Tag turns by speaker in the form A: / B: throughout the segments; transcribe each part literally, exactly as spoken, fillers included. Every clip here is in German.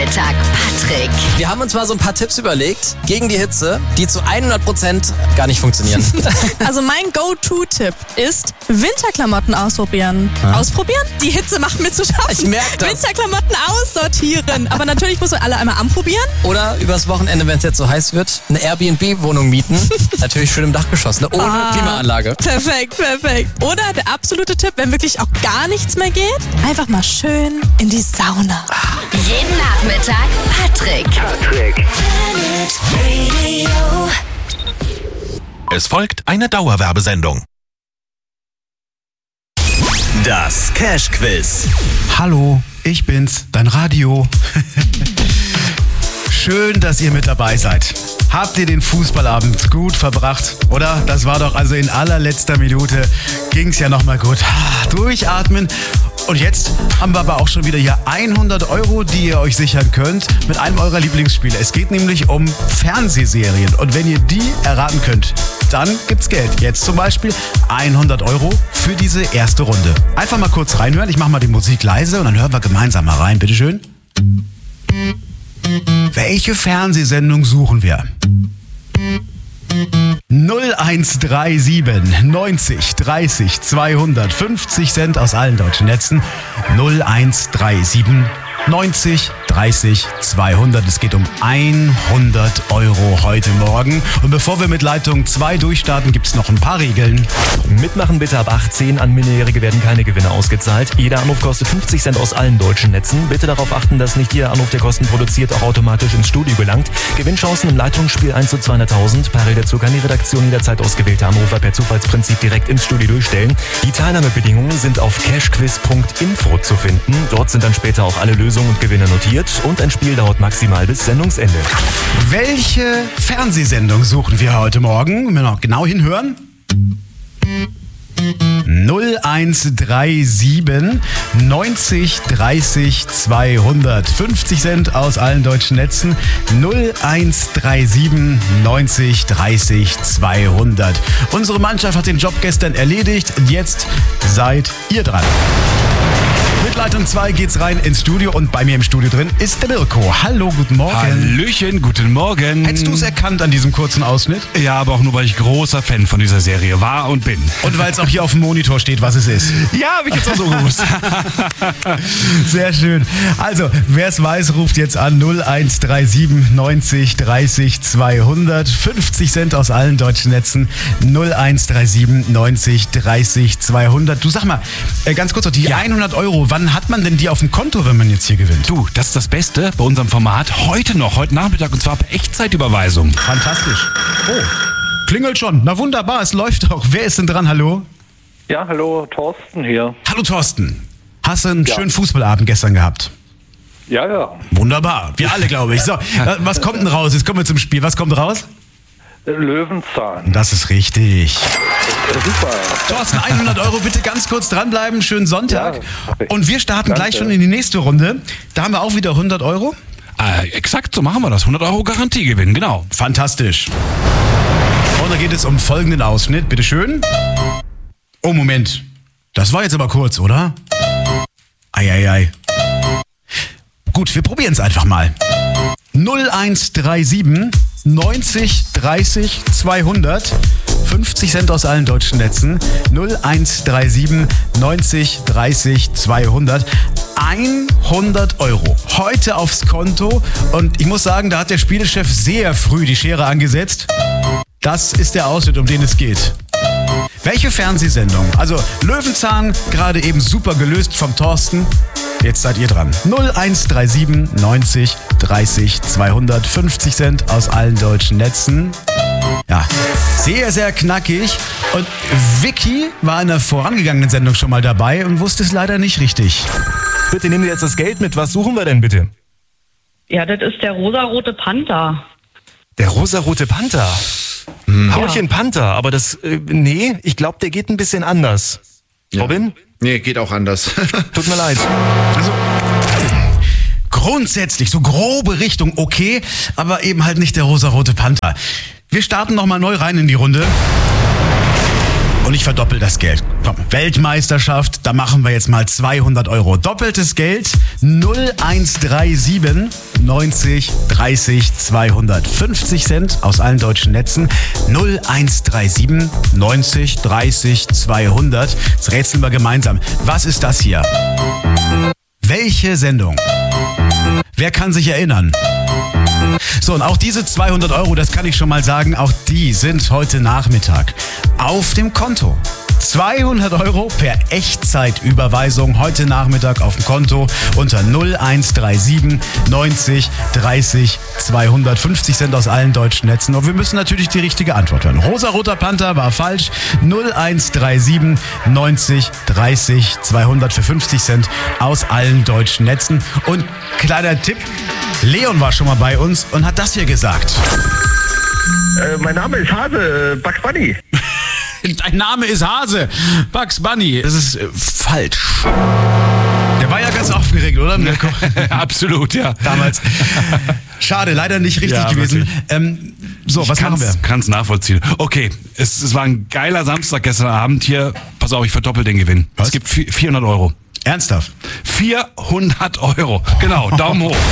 A: Nachmittag, Patrick.
B: Wir haben uns mal so ein paar Tipps überlegt gegen die Hitze, die zu hundert Prozent gar nicht funktionieren.
C: Also mein Go-To-Tipp ist Winterklamotten ausprobieren.
B: Ah.
C: Ausprobieren? Die Hitze macht mir zu schaffen.
B: Ich merk das.
C: Winterklamotten aussortieren. Aber natürlich muss man alle einmal anprobieren.
B: Oder übers Wochenende, wenn es jetzt so heiß wird, eine Airbnb-Wohnung mieten. Natürlich schön im Dachgeschoss, ne? Ohne
C: Ah.
B: Klimaanlage.
C: Perfekt, perfekt. Oder der absolute Tipp, wenn wirklich auch gar nichts mehr geht, einfach mal schön in die Sauna.
A: Jeden Nachmittag, Patrick.
D: Patrick.
A: Radio.
E: Es folgt eine Dauerwerbesendung. Das Cash Quiz.
F: Hallo, ich bin's, dein Radio. Schön, dass ihr mit dabei seid. Habt ihr den Fußballabend gut verbracht? Oder? Das war doch also in allerletzter Minute ging's ja nochmal gut. Durchatmen. Und jetzt haben wir aber auch schon wieder hier hundert Euro, die ihr euch sichern könnt mit einem eurer Lieblingsspiele. Es geht nämlich um Fernsehserien. Und wenn ihr die erraten könnt, dann gibt's Geld. Jetzt zum Beispiel hundert Euro für diese erste Runde. Einfach mal kurz reinhören. Ich mach mal die Musik leise und dann hören wir gemeinsam mal rein. Bitteschön. Welche Fernsehsendung suchen wir? null eins drei sieben neunzig dreißig zweihundert fünfzig Cent aus allen deutschen Netzen. null eins drei sieben neunzig dreißig zweihundert. Es geht um hundert Euro heute Morgen. Und bevor wir mit Leitung zwei durchstarten, gibt es noch ein paar Regeln.
G: Mitmachen bitte ab achtzehn. An Minderjährige werden keine Gewinne ausgezahlt. Jeder Anruf kostet fünfzig Cent aus allen deutschen Netzen. Bitte darauf achten, dass nicht jeder Anruf, der Kosten produziert, auch automatisch ins Studio gelangt. Gewinnchancen im Leitungsspiel eins zu zweihunderttausend. Parallel dazu kann die Redaktion jederzeit ausgewählte Anrufer per Zufallsprinzip direkt ins Studio durchstellen. Die Teilnahmebedingungen sind auf cashquiz punkt info zu finden. Dort sind dann später auch alle Lösungen und Gewinne notiert. Und ein Spiel dauert maximal bis Sendungsende.
F: Welche Fernsehsendung suchen wir heute Morgen? Wenn wir noch genau hinhören. null eins drei sieben neunzig dreißig zweihundert. fünfzig Cent aus allen deutschen Netzen. null eins drei sieben neunzig dreißig zweihundert. Unsere Mannschaft hat den Job gestern erledigt. Jetzt seid ihr dran. Mit Leitung zwei geht's rein ins Studio und bei mir im Studio drin ist der Mirko. Hallo, guten Morgen.
H: Hallöchen, guten Morgen.
F: Hättest du es erkannt an diesem kurzen Ausschnitt?
H: Ja, aber auch nur, weil ich großer Fan von dieser Serie war und bin.
F: Und weil es auch hier auf dem Monitor steht, was es ist.
H: Ja, habe ich jetzt auch so gewusst.
F: Sehr schön. Also, wer es weiß, ruft jetzt an null eins drei sieben neunzig dreißig zweihundert. fünfzig Cent aus allen deutschen Netzen. null eins drei sieben neunzig dreißig zweihundert. Du sag mal, äh, ganz kurz noch, die
H: Ja.
F: hundert Euro, wann hat man denn die auf dem Konto, wenn man jetzt hier gewinnt?
H: Du, das ist das Beste bei unserem Format. Heute noch, heute Nachmittag, und zwar per Echtzeitüberweisung.
F: Fantastisch. Oh, klingelt schon. Na wunderbar, es läuft doch. Wer ist denn dran? Hallo?
D: Ja, hallo, Thorsten hier.
F: Hallo Thorsten. Hast du einen
D: Ja.
F: schönen Fußballabend gestern gehabt?
D: Ja, ja.
F: Wunderbar. Wir alle, glaube ich. So, was kommt denn raus? Jetzt kommen wir zum Spiel. Was kommt raus?
D: Löwenzahn.
F: Das ist richtig.
D: Super.
F: Thorsten, hundert Euro, bitte ganz kurz dranbleiben. Schönen Sonntag.
D: Ja, mach ich.
F: Und wir starten
D: Danke.
F: gleich schon in die nächste Runde. Da haben wir auch wieder hundert Euro.
H: Äh, exakt, so machen wir das. hundert Euro Garantiegewinn, genau.
F: Fantastisch. Und da geht es um folgenden Ausschnitt. Bitte schön. Oh, Moment. Das war jetzt aber kurz, oder? Eieiei. Gut, wir probieren es einfach mal. null eins drei sieben neunzig dreißig zweihundert. fünfzig Cent aus allen deutschen Netzen. null eins drei sieben neunzig dreißig zweihundert. hundert Euro. Heute aufs Konto. Und ich muss sagen, da hat der Spielechef sehr früh die Schere angesetzt. Das ist der Ausschnitt, um den es geht. Welche Fernsehsendung? Also Löwenzahn, gerade eben super gelöst vom Thorsten. Jetzt seid ihr dran. null eins drei sieben neunzig dreißig zweihundert. fünfzig Cent aus allen deutschen Netzen. Ja, sehr, sehr knackig. Und Vicky war in der vorangegangenen Sendung schon mal dabei und wusste es leider nicht richtig.
G: Bitte nehmen Sie jetzt das Geld mit. Was suchen wir denn bitte?
I: Ja, das ist der rosarote Panther.
G: Der rosarote Panther. Hm. Paulchen Panther, aber das, äh, nee, ich glaube, der geht ein bisschen anders.
J: Ja.
G: Robin?
J: Nee, geht auch anders.
G: Tut mir leid.
F: Also grundsätzlich so grobe Richtung okay, aber eben halt nicht der rosarote Panther. Wir starten nochmal neu rein in die Runde. Und ich verdoppel das Geld. Komm, Weltmeisterschaft, da machen wir jetzt mal zweihundert Euro. Doppeltes Geld, null eins drei sieben neunzig dreißig zweihundertfünfzig Cent aus allen deutschen Netzen. null eins drei sieben neunzig dreißig zweihundert. Jetzt rätseln wir gemeinsam. Was ist das hier? Welche Sendung? Wer kann sich erinnern? So, und auch diese zweihundert Euro, das kann ich schon mal sagen, auch die sind heute Nachmittag auf dem Konto. zweihundert Euro per Echtzeitüberweisung heute Nachmittag auf dem Konto unter null eins drei sieben neunzig dreißig zweihundertfünfzig Cent aus allen deutschen Netzen. Und wir müssen natürlich die richtige Antwort hören. Rosa-roter Panther war falsch. null eins drei sieben neunzig dreißig zweihundert für fünfzig Cent aus allen deutschen Netzen. Und kleiner Tipp, Leon war schon mal bei uns und hat das hier gesagt.
D: Äh, mein Name ist Hase, äh, Bugs Bunny.
F: Dein Name ist Hase, Bugs Bunny. Das ist äh, falsch. Der war ja ganz aufgeregt, oder?
H: Absolut, ja.
F: Damals. Schade, leider nicht richtig
H: Ja,
F: gewesen. Ähm, so,
H: Ich
F: was machen wir?
H: kann's, kann's nachvollziehen. Okay, es, es war ein geiler Samstag gestern Abend hier. Pass auf, ich verdoppel den Gewinn.
F: Was?
H: Es gibt vi- vierhundert Euro.
F: Ernsthaft?
H: vierhundert Euro. Genau, Daumen hoch.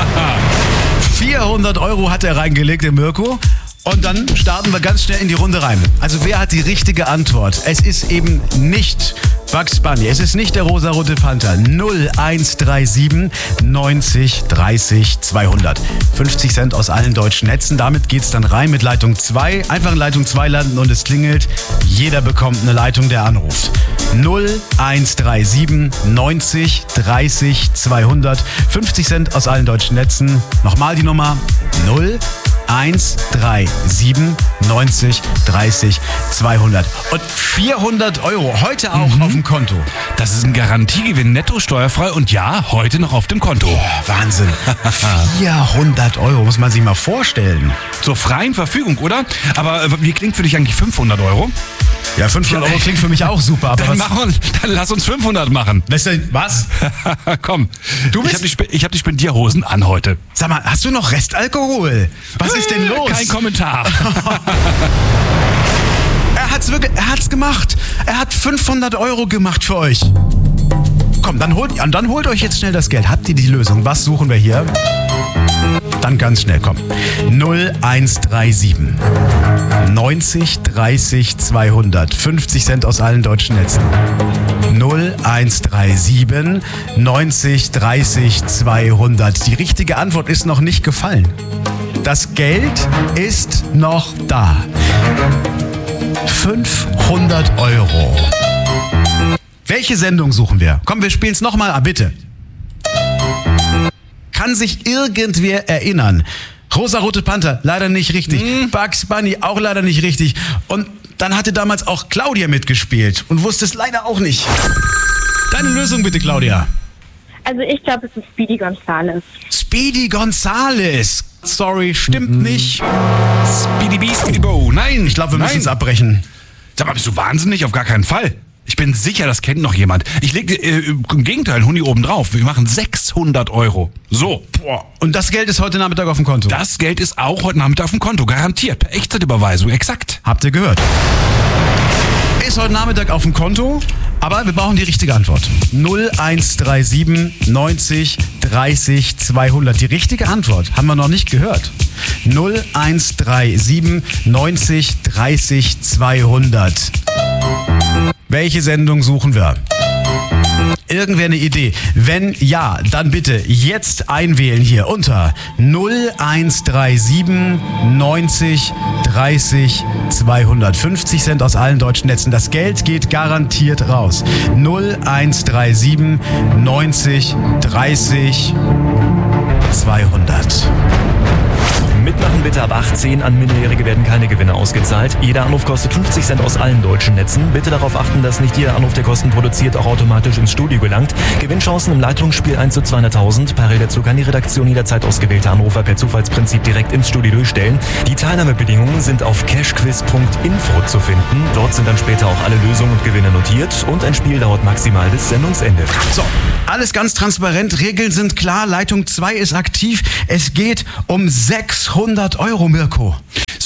F: vierhundert Euro hat er reingelegt, der Mirko. Und dann starten wir ganz schnell in die Runde rein. Also wer hat die richtige Antwort? Es ist eben nicht Bugs Bunny. Es ist nicht der rosarote Panther. null eins drei sieben neunzig dreißig zweihundert. fünfzig Cent aus allen deutschen Netzen. Damit geht's dann rein mit Leitung zwei. Einfach in Leitung zwei landen und es klingelt. Jeder bekommt eine Leitung, der anruft. null eins drei sieben neunzig dreißig zweihundert. fünfzig Cent aus allen deutschen Netzen. Nochmal die Nummer null eins drei sieben neunzig dreißig zweihundert. Und vierhundert Euro heute auch
H: Mhm.
F: auf dem Konto.
H: Das ist ein Garantiegewinn, netto steuerfrei und ja, heute noch auf dem Konto.
F: Wahnsinn. vierhundert Euro, muss man sich mal vorstellen.
H: Zur freien Verfügung, oder? Aber äh, wie klingt für dich eigentlich fünfhundert Euro?
F: Ja, fünfhundert Euro klingt für mich auch super. Aber
H: Dann,
F: was,
H: machen, wir- dann lass uns fünfhundert machen.
F: was? denn- was?
H: Komm,
F: Du bist-
H: ich habe die, Spe- ich hab die Spendierhosen an heute.
F: Sag mal, hast du noch Restalkohol? Was ist denn los?
H: Kein Kommentar.
F: Er hat's wirklich, er hat's gemacht. Er hat fünfhundert Euro gemacht für euch. Komm, dann holt, dann holt euch jetzt schnell das Geld. Habt ihr die Lösung? Was suchen wir hier? Dann ganz schnell, komm. null eins drei sieben neunzig dreißig zweihundert. fünfzig Cent aus allen deutschen Netzen. null eins drei sieben neunzig dreißig zweihundert. Die richtige Antwort ist noch nicht gefallen. Das Geld ist noch da. fünfhundert Euro. Welche Sendung suchen wir? Komm, wir spielen es nochmal ab, bitte. Kann sich irgendwer erinnern? Rosa-rote Panther, leider nicht richtig.
H: Mhm.
F: Bugs Bunny, auch leider nicht richtig. Und dann hatte damals auch Claudia mitgespielt und wusste es leider auch nicht. Deine Lösung bitte, Claudia.
J: Also ich glaube, es ist Speedy Gonzales.
F: Speedy Gonzales. Sorry, stimmt
H: Mhm.
F: nicht.
H: Speedy Bee, Speedy Bo. Nein.
F: Ich glaube, wir müssen
H: Nein.
F: es abbrechen.
H: Sag mal, bist du wahnsinnig? Auf gar keinen Fall. Ich bin sicher, das kennt noch jemand. Ich lege äh, im Gegenteil einen Huni oben drauf. Wir machen sechshundert Euro. So.
F: Boah. Und das Geld ist heute Nachmittag auf dem Konto.
H: Das Geld ist auch heute Nachmittag auf dem Konto. Garantiert. Per Echtzeitüberweisung. Exakt.
F: Habt ihr gehört? Ist heute Nachmittag auf dem Konto, aber wir brauchen die richtige Antwort. null eins drei sieben neunzig dreißig zweihundert. Die richtige Antwort haben wir noch nicht gehört. null eins drei sieben neunzig dreißig zweihundert. Welche Sendung suchen wir? Irgendwer eine Idee? Wenn ja, dann bitte jetzt einwählen hier unter null eins drei sieben neunzig dreißig zweihundertfünfzig Cent aus allen deutschen Netzen. Das Geld geht garantiert raus. null eins drei sieben neunzig dreißig zweihundert.
G: Mitmachen bitte ab achtzehn. An Minderjährige werden keine Gewinne ausgezahlt. Jeder Anruf kostet fünfzig Cent aus allen deutschen Netzen. Bitte darauf achten, dass nicht jeder Anruf, der Kosten produziert, auch automatisch ins Studio gelangt. Gewinnchancen im Leitungsspiel eins zu zweihunderttausend. Parallel dazu kann die Redaktion jederzeit ausgewählte Anrufer per Zufallsprinzip direkt ins Studio durchstellen. Die Teilnahmebedingungen sind auf cashquiz punkt info zu finden. Dort sind dann später auch alle Lösungen und Gewinne notiert. Und ein Spiel dauert maximal bis Sendungsende.
F: So, alles ganz transparent, Regeln sind klar, Leitung zwei ist aktiv. Es geht um sechshundert Euro, Mirko.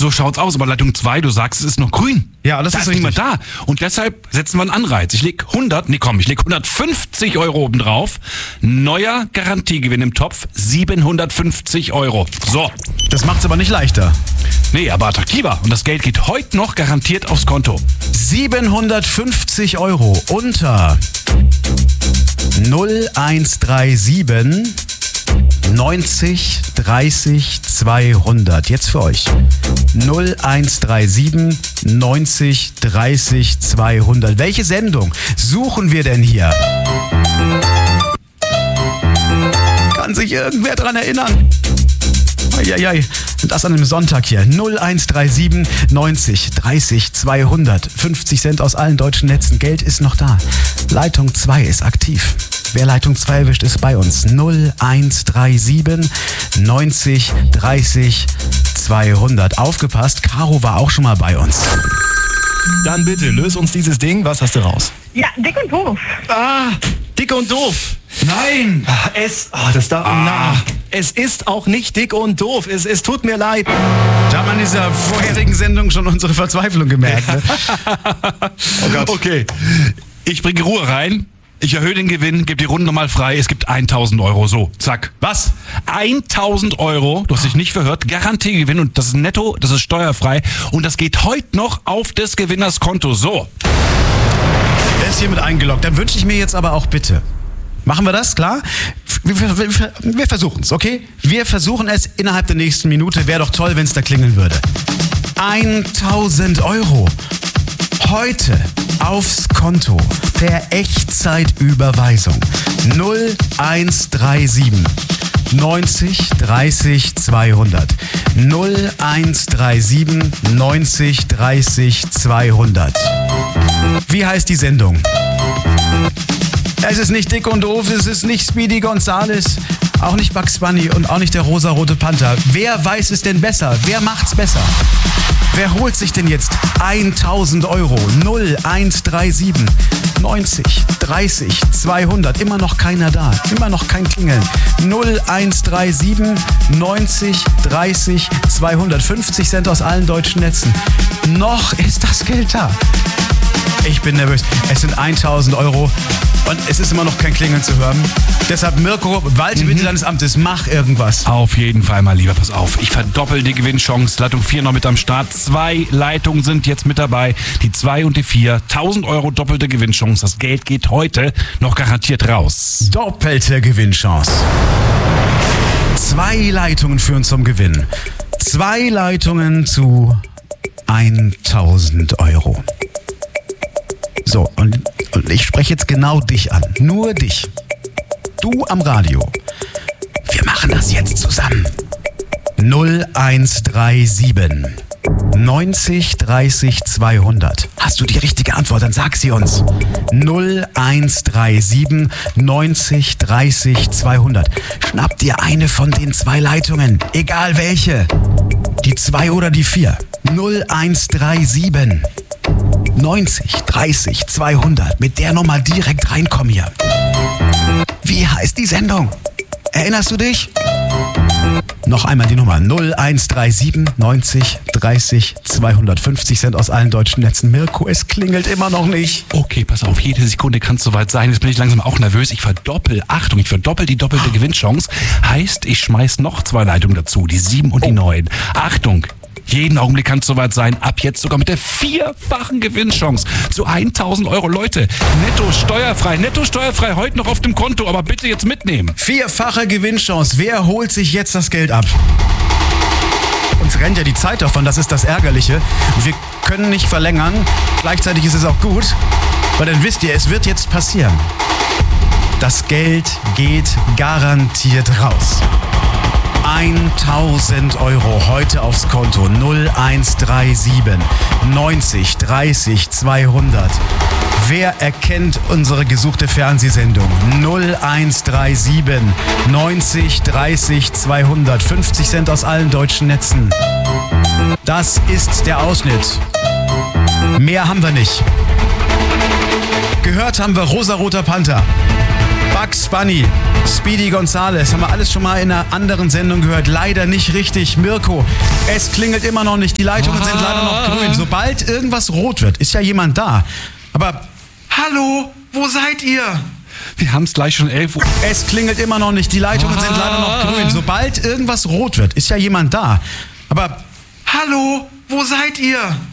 H: So schaut's aus. Aber Leitung zwei, du sagst, es ist noch grün.
F: Ja, das
H: da
F: ist
H: ist niemand
F: richtig.
H: da. Und deshalb setzen wir einen Anreiz. Ich leg hundert, nee komm, ich leg hundertfünfzig Euro oben drauf. Neuer Garantiegewinn im Topf, siebenhundertfünfzig Euro. So.
F: Das macht's aber nicht leichter.
H: Nee, aber attraktiver. Und das Geld geht heute noch garantiert aufs Konto.
F: siebenhundertfünfzig Euro unter null eins drei sieben neunzig dreißig zweihundert. Jetzt für euch. null eins drei sieben neunzig dreißig zweihundert. Welche Sendung suchen wir denn hier? Kann sich irgendwer dran erinnern? Eieiei, das an einem Sonntag hier. null eins drei sieben neunzig dreißig zweihundert. fünfzig Cent aus allen deutschen Netzen. Geld ist noch da. Leitung zwei ist aktiv. Wer Leitung zwei erwischt, ist bei uns. null eins drei sieben neunzig dreißig zweihundert. Aufgepasst, Caro war auch schon mal bei uns.
G: Dann bitte, löse uns dieses Ding. Was hast du raus?
J: Ja, dick und doof.
G: Ah, dick und doof.
F: Nein!
G: Es, oh, das da, ah. na, es ist auch nicht dick und doof. Es, es tut mir leid.
F: Da haben wir in dieser vorherigen Sendung schon unsere Verzweiflung gemerkt. Ne?
H: Oh Gott. Okay, ich bringe Ruhe rein. Ich erhöhe den Gewinn, gebe die Runde nochmal frei. Es gibt tausend Euro. So, zack.
F: Was?
H: tausend Euro, du hast dich nicht verhört, Garantiegewinn und das ist netto, das ist steuerfrei und das geht heute noch auf des Gewinners Konto. So.
F: Er ist hiermit eingeloggt. Dann wünsche ich mir jetzt aber auch bitte. Machen wir das, klar? Wir, wir, wir versuchen es, okay? Wir versuchen es innerhalb der nächsten Minute. Wäre doch toll, wenn es da klingeln würde. tausend Euro. Heute aufs Konto per Echtzeitüberweisung. null eins drei sieben neunzig dreißig zweihundert. null eins drei sieben neunzig dreißig zweihundert. Wie heißt die Sendung? Es ist nicht dick und doof, es ist nicht Speedy Gonzales, auch nicht Bugs Bunny und auch nicht der rosarote Panther. Wer weiß es denn besser? Wer macht's besser? Wer holt sich denn jetzt tausend Euro? null eins drei sieben neunzig dreißig zweihundert. Immer noch keiner da. Immer noch kein Klingeln. null eins drei sieben neunzig dreißig zweihundert. fünfzig Cent aus allen deutschen Netzen. Noch ist das Geld da. Ich bin nervös. Es sind tausend Euro und es ist immer noch kein Klingeln zu hören. Deshalb, Mirko, walte bitte deines Amtes, mach irgendwas.
H: Auf jeden Fall mal lieber, pass auf. Ich verdoppel die Gewinnchance. Leitung vier noch mit am Start. Zwei Leitungen sind jetzt mit dabei. Die zwei und die vier. tausend Euro doppelte Gewinnchance. Das Geld geht heute noch garantiert raus.
F: Doppelte Gewinnchance. Zwei Leitungen führen zum Gewinn. Zwei Leitungen zu tausend Euro. So, und, und ich spreche jetzt genau dich an. Nur dich. Du am Radio. Wir machen das jetzt zusammen. null eins drei sieben neunzig dreißig zweihundert. Hast du die richtige Antwort, dann sag sie uns. null eins drei sieben neunzig dreißig zweihundert. Schnapp dir eine von den zwei Leitungen. Egal welche. Die zwei oder die vier. null eins drei sieben neunzig dreißig zweihundert. Mit der Nummer direkt reinkommen hier. Wie heißt die Sendung? Erinnerst du dich? Noch einmal die Nummer null eins drei sieben neunzig dreißig zweihundert. fünfzig Cent aus allen deutschen Netzen. Mirko, es klingelt immer noch nicht.
H: Okay, pass auf, jede Sekunde kann es soweit sein. Jetzt bin ich langsam auch nervös. Ich verdoppel, Achtung, ich verdoppel die doppelte Gewinnchance. Heißt, ich schmeiß noch zwei Leitungen dazu, die sieben und die neun. Achtung! Jeden Augenblick kann es soweit sein. Ab jetzt sogar mit der vierfachen Gewinnchance zu tausend Euro. Leute, netto steuerfrei, netto steuerfrei heute noch auf dem Konto, aber bitte jetzt mitnehmen.
F: Vierfache Gewinnchance. Wer holt sich jetzt das Geld ab? Uns rennt ja die Zeit davon, das ist das Ärgerliche. Wir können nicht verlängern. Gleichzeitig ist es auch gut, weil dann wisst ihr, es wird jetzt passieren. Das Geld geht garantiert raus. tausend Euro heute aufs Konto. null eins drei sieben neunzig dreißig zweihundert. Wer erkennt unsere gesuchte Fernsehsendung? null eins drei sieben neunzig dreißig zweihundert. fünfzig Cent aus allen deutschen Netzen. Das ist der Ausschnitt. Mehr haben wir nicht. Gehört haben wir rosaroter Panther. Bugs Bunny, Speedy Gonzales, haben wir alles schon mal in einer anderen Sendung gehört. Leider nicht richtig. Mirko, es klingelt immer noch nicht. Die Leitungen sind leider noch grün. Sobald irgendwas rot wird, ist ja jemand da. Aber, hallo, wo seid ihr?
H: Wir haben es gleich schon elf Uhr.
F: Es klingelt immer noch nicht. Die Leitungen sind leider noch grün. Sobald irgendwas rot wird, ist ja jemand da. Aber, hallo, wo seid ihr?